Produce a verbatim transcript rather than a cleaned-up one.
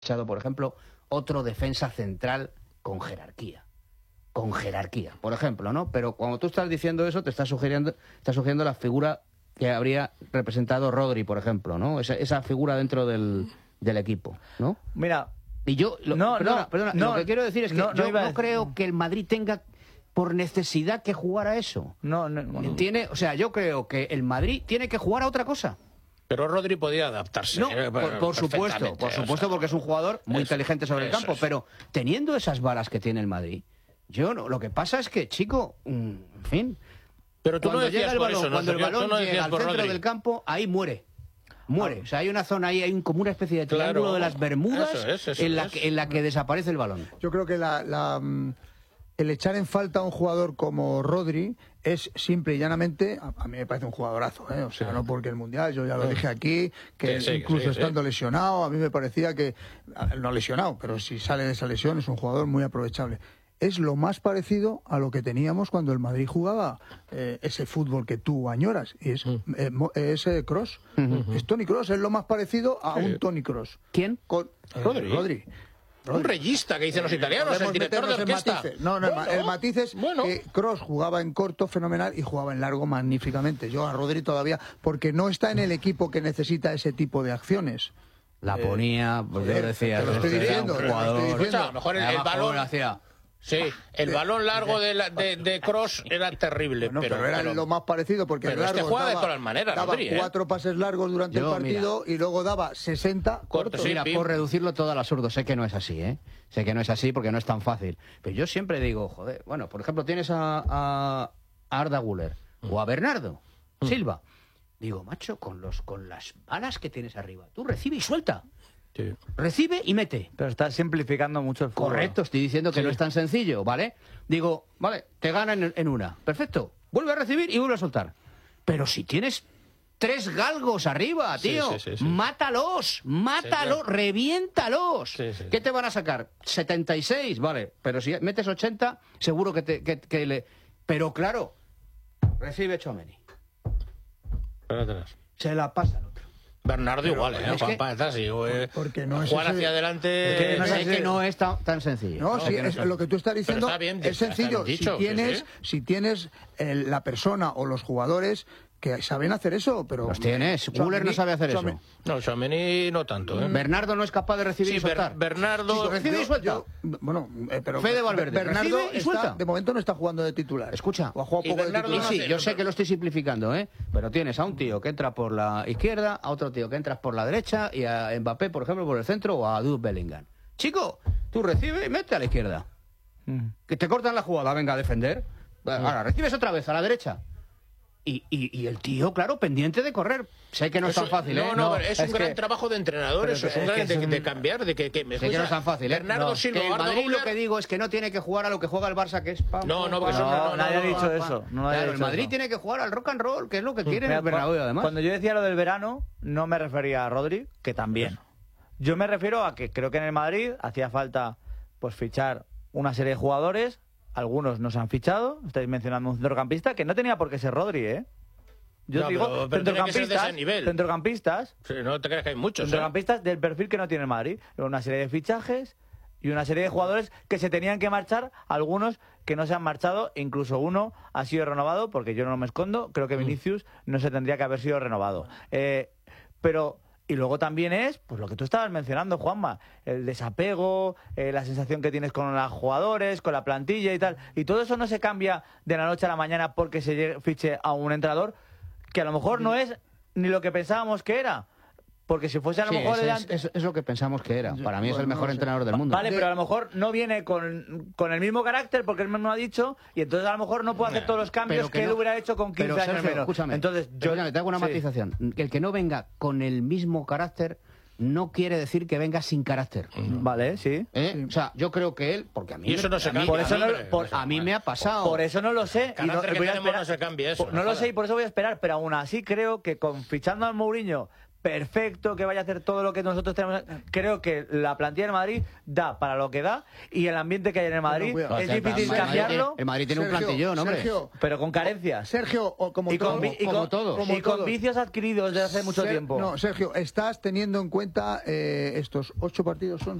fichado, por ejemplo, otro defensa central con jerarquía. Con jerarquía, por ejemplo, ¿no? Pero cuando tú estás diciendo eso, te estás sugiriendo, estás sugiriendo la figura que habría representado Rodri, por ejemplo, ¿no? Esa, esa figura dentro del, del equipo, ¿no? Mira, y yo, lo, no, perdona, no, perdona, no, lo que quiero decir es que no, yo no, iba no a... creo que el Madrid tenga por necesidad que jugar a eso. No, no, no. Tiene, o sea, yo creo que el Madrid tiene que jugar a otra cosa. Pero Rodri podía adaptarse. No, eh, por, por supuesto, por supuesto, o sea, porque es un jugador muy eso, inteligente sobre el campo, es. Pero teniendo esas balas que tiene el Madrid, yo no, lo que pasa es que, chico, en fin, pero tú cuando no llega el balón, eso, no, cuando el balón no llega al centro Rodri. del campo, ahí muere. Muere. Ah. O sea, hay una zona ahí, hay un, como una especie de triángulo claro, de las Bermudas eso es, eso en, la es. que, en la que desaparece el balón. Yo creo que la, la, el echar en falta a un jugador como Rodri es simple y llanamente, a, a mí me parece un jugadorazo, ¿eh? O sea, sí. No porque el Mundial, yo ya lo dije aquí, que sí, sí, incluso sí, estando sí. lesionado, a mí me parecía que, no lesionado, pero si sale de esa lesión es un jugador muy aprovechable. Es lo más parecido a lo que teníamos cuando el Madrid jugaba eh, ese fútbol que tú añoras. Y es, mm. eh, es eh, Kroos. Uh-huh. Es Toni Kroos, es lo más parecido a un Toni Kroos. ¿Quién? Con, eh, Rodri. Rodri. Rodri. Un reyista que dicen los italianos, eh, el director de orquesta. No, no, bueno, el matiz es bueno. que Kroos jugaba en corto fenomenal y jugaba en largo magníficamente. Yo a Rodri todavía, porque no está en el equipo que necesita ese tipo de acciones. La ponía, pues yo decía, te lo estoy diciendo, un jugador, estoy diciendo. A lo mejor el, el balón hacía. Sí, el de, balón largo de, la, de, de Kroos era terrible, bueno, pero, pero era pero, lo más parecido porque pero largo, este juega daba, de todas maneras, daba Rodri, ¿eh? cuatro pases largos durante Yo, el partido mira, y luego daba sesenta cortos. Sí, mira, por reducirlo todo al absurdo, sé que no es así, ¿eh? Sé que no es así porque no es tan fácil. Pero yo siempre digo, joder, bueno, por ejemplo, tienes a, a, a Arda Güler mm. o a Bernardo mm. Silva. Digo, macho, con los con las balas que tienes arriba, tú recibe y suelta. Sí. Recibe y mete. Pero estás simplificando mucho el fútbol. Correcto, estoy diciendo que sí. no es tan sencillo, ¿vale? Digo, vale, te ganan en, en una. Perfecto. Vuelve a recibir y vuelve a soltar. Pero si tienes tres galgos arriba, tío, sí, sí, sí, sí. mátalos, mátalos, sí, claro. reviéntalos. Sí, sí. ¿Qué te van a sacar? setenta y seis, vale. Pero si metes ochenta, seguro que, te, que, que le... Pero claro, recibe Tchouaméni. Se la pasa al otro. Bernardo pero, igual, ¿eh? Es que, Juan así, eh, porque no es jugar ese, hacia adelante... Es que no es, es, que no es tan, tan sencillo. No, no sí, es, lo que tú estás diciendo bien, es sencillo. Dicho, si tienes, sí, sí. si tienes el, la persona o los jugadores que saben hacer eso, pero... Los tienes. Güler no sabe hacer Tchouaméni, eso. No, Tchouaméni no tanto, ¿eh? Bernardo no es capaz de recibir sí, y soltar. Ber Bernardo... Chico, recibe yo, y suelta. Yo, bueno, eh, pero... Fede Valverde, Bernardo recibe y suelta. Está, de momento no está jugando de titular. Escucha. O ha jugado poco de titular. Y sí, yo sé que lo estoy simplificando, ¿eh? Pero tienes a un tío que entra por la izquierda, a otro tío que entra por la derecha y a Mbappé, por ejemplo, por el centro o a Jude Bellingham. Chico, tú recibes y mete a la izquierda. Mm. Que te cortan la jugada, venga a defender. Ahora, recibes otra vez a la derecha. Y, y, y el tío, claro, pendiente de correr. Sé que no eso, es tan fácil, ¿eh? No, no, no es, es un que, gran trabajo de entrenador, eso es un gran de, es un... de cambiar, de que... que me sé que no es tan fácil, ¿eh? Bernardo no, Silva, que el Madrid Güler... lo que digo es que no tiene que jugar a lo que juega el Barça, que es... Pam, no, no, pam, no, no, no, nadie no, ha dicho no, eso. No claro, dicho el Madrid eso. tiene que jugar al rock and roll, que es lo que quiere Mira, el Bernabéu, además. Cuando yo decía lo del verano, no me refería a Rodri, que también. Yo me refiero a que creo que en el Madrid hacía falta pues fichar una serie de jugadores, algunos no se han fichado, estáis mencionando un centrocampista, que no tenía por qué ser Rodri, ¿eh? Yo no, digo, pero, pero centrocampistas, centrocampistas, sí, no te creas que hay muchos, centrocampistas ¿eh? del perfil que no tiene el Madrid. Una serie de fichajes y una serie de jugadores que se tenían que marchar, algunos que no se han marchado, incluso uno ha sido renovado, porque yo no me escondo, creo que Vinicius no se tendría que haber sido renovado. Eh, pero... Y luego también es, pues lo que tú estabas mencionando, Juanma, el desapego, eh, la sensación que tienes con los jugadores, con la plantilla y tal. Y todo eso no se cambia de la noche a la mañana porque se llegue, fiche a un entrenador que a lo mejor no es ni lo que pensábamos que era. Porque si fuese a lo sí, mejor... Es, delante... es, es lo que pensamos que era. Para mí bueno, es el mejor no entrenador del mundo. Vale, pero a lo mejor no viene con, con el mismo carácter porque él mismo ha dicho y entonces a lo mejor no puede hacer todos los cambios que, que no, él hubiera hecho con quince pero, años Sergio, menos. Escúchame, entonces, yo te hago una sí. matización. Que el que no venga con el mismo carácter no quiere decir que venga sin carácter. Mm. Vale, sí. ¿Eh? Sí. O sea, yo creo que él, porque a mí, y eso no se a mí, cambia, por eso no, por, a mí me ha pasado. Por eso no lo sé. Y no, y no, voy a esperar, no se cambia eso. No, no lo sé y por eso voy a esperar, pero aún así creo que con fichando al Mourinho perfecto, que vaya a hacer todo lo que nosotros tenemos. Creo que la plantilla de Madrid da para lo que da y el ambiente que hay en el Madrid Bueno, es o sea, difícil Madrid- cambiarlo. El Madrid tiene Sergio, un plantillón, hombre. Sergio, Pero con carencias. Sergio, o como y con, todo, vi- y como con- todos. como y con todos. vicios adquiridos desde hace mucho Ser- tiempo. No, Sergio, estás teniendo en cuenta eh, estos ocho partidos, son